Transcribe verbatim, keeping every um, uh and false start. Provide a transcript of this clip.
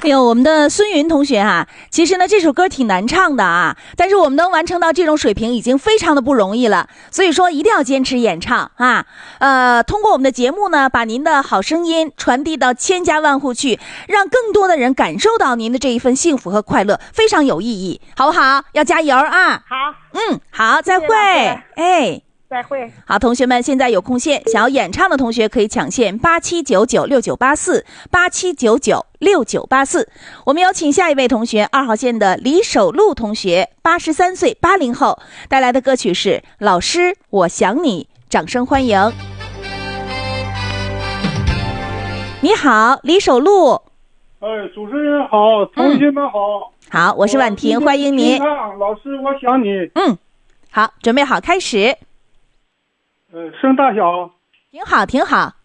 哎呦，我们的孙云同学啊，其实呢这首歌挺难唱的啊，但是我们能完成到这种水平已经非常的不容易了，所以说一定要坚持演唱啊。呃，通过我们的节目呢，把您的好声音传递到千家万户去，让更多的人感受到您的这一份幸福和快乐，非常有意义，好不好？要加油啊！ 好， 嗯，好，再会。哎。 再会。 好，同学们，现在有空线想要演唱的同学可以抢线八七九九六九八四八七九九六九八四。我们有请下一位同学，二号线的李守路同学，八十三岁，八零后，带来的歌曲是《老师我想你》，掌声欢迎。你好，李守路。 哎，主持人好，同学们好。 嗯、好，我是婉婷，欢迎您。 老师我想你。 嗯，好，准备好，开始。 呃，声大小， 挺好，挺好。